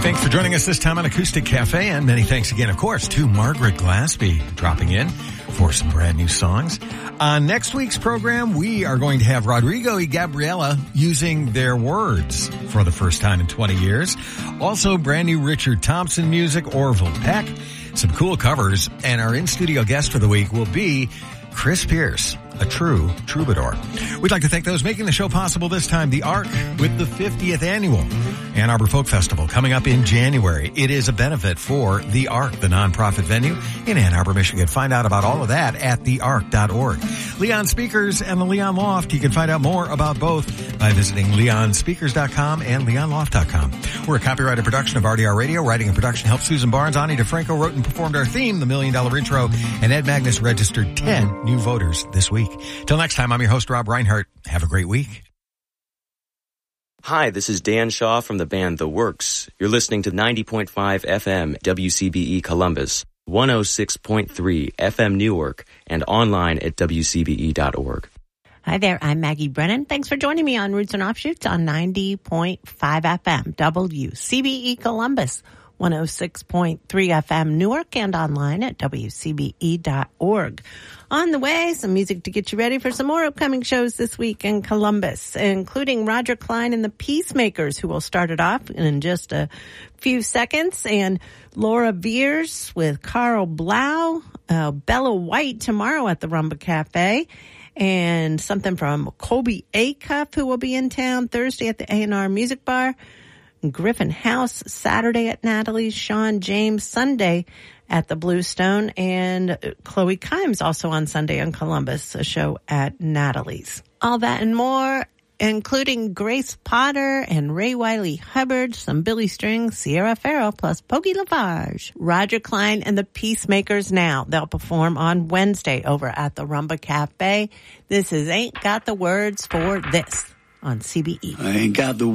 Thanks for joining us this time on Acoustic Cafe, and many thanks again, of course, to Margaret Glaspie dropping in for some brand new songs. On next week's program, we are going to have Rodrigo y Gabriela using their words for the first time in 20 years. Also, brand new Richard Thompson music, Orville Peck, some cool covers, and our in-studio guest for the week will be Chris Pierce, a true troubadour. We'd like to thank those making the show possible this time. The Ark with the 50th annual Ann Arbor Folk Festival coming up in January. It is a benefit for The Ark, the nonprofit venue in Ann Arbor, Michigan. Find out about all of that at theark.org. Leon Speakers and the Leon Loft. You can find out more about both by visiting leonspeakers.com and leonloft.com. We're a copyrighted production of RDR Radio. Writing and production helped Susan Barnes. Ani DeFranco wrote and performed our theme, The $1 Million Intro, and Ed Magnus registered 10 new voters this week. Till next time, I'm your host, Rob Reinhart. Have a great week. Hi, this is Dan Shaw from the band The Works. You're listening to 90.5 FM WCBE Columbus, 106.3 FM Newark, and online at WCBE.org. Hi there, I'm Maggie Brennan. Thanks for joining me on Roots and Offshoots on 90.5 FM WCBE Columbus, 106.3 FM Newark, and online at WCBE.org. On the way, some music to get you ready for some more upcoming shows this week in Columbus, including Roger Klein and the Peacemakers, who will start it off in just a few seconds, and Laura Beers with Carl Blau, Bella White tomorrow at the Rumba Cafe, and something from Kobe Acuff, who will be in town Thursday at the A&R Music Bar, Griffin House Saturday at Natalie's, Sean James Sunday at the Bluestone, and Chloe Kimes also on Sunday in Columbus, a show at Natalie's. All that and more, including Grace Potter and Ray Wiley Hubbard, some Billy Strings, Sierra Farrell, plus Pokey Lafarge. Roger Klein and the Peacemakers now. They'll perform on Wednesday over at the Rumba Cafe. This is Ain't Got the Words for This on CBE. I ain't got the